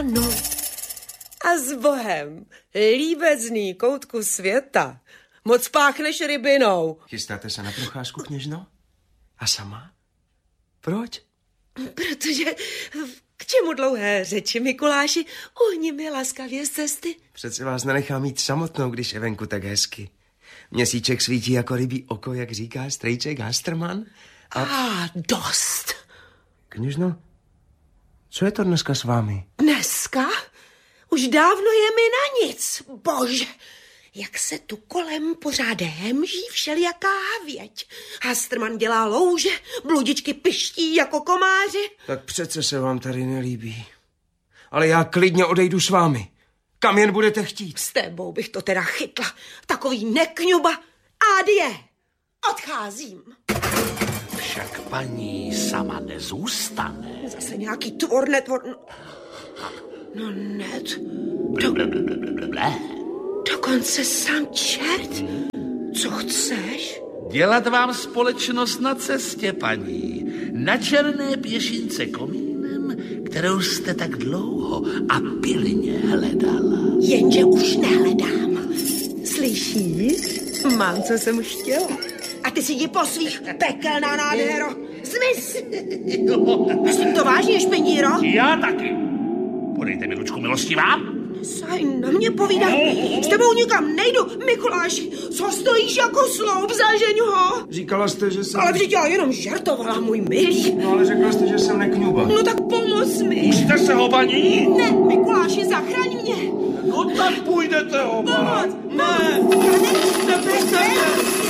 ráno. A s Bohem, líbezný koutku světa, moc páchneš rybinou. Chystáte se na procházku, kněžno? A sama? Proč? Protože k čemu dlouhé řeči, Mikuláši? Uhni mi laskavě z cesty. Přece vás nenechám mít samotnou, když je venku tak hezky. Měsíček svítí jako rybí oko, jak říká strejček Hasterman. Dost. Kněžno, co je to dneska s vámi? Dneska? Už dávno je mi na nic, bože. Jak se tu kolem pořád hemží všelijaká havěť. Hasterman dělá louže, bludičky piští jako komáři. Tak přece se vám tady nelíbí. Ale já klidně odejdu s vámi. Kam jen budete chtít. S tebou bych to teda chytla. Takový nekňuba. Adie. Odcházím. Však paní sama nezůstane. Zase nějaký tvor. No net. Dokonce sám čert. Co chceš? Dělat vám společnost na cestě, paní. Na černé pěšince komínem, kterou jste tak dlouho a pilně hledala. Jenže už nehledám. Slyšíš? Mám, co jsem chtěla. A ty si jdi po svých, pekelná nádhero. Zmiz! Myslím to vážně, špendíro? Já taky. Podejte mi ručku, milostivá. Saj na mě povídá. S tebou nikam nejdu, Mikuláši. Co stojíš jako sloup, zažeň ho. Říkala jste, že jsem... Ale vždyť já jenom žartovala, můj milý. No ale řekla jste, že jsem nekňuba. No tak pomoz mi. Pusťte se ho, paní. Ne, Mikuláši, zachraň mě. No tak půjdete ho, Pomoc. Ne. Nepuste mě.